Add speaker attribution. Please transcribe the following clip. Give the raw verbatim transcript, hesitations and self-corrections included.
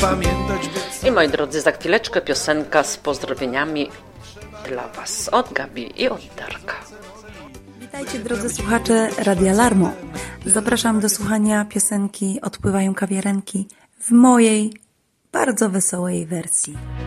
Speaker 1: pamiętać.
Speaker 2: I moi drodzy, za chwileczkę piosenka z pozdrowieniami dla Was od Gabi i od Darka.
Speaker 3: Witajcie drodzy słuchacze Radia Larmo. Zapraszam do słuchania piosenki Odpływają kawiarenki w mojej bardzo wesołej wersji.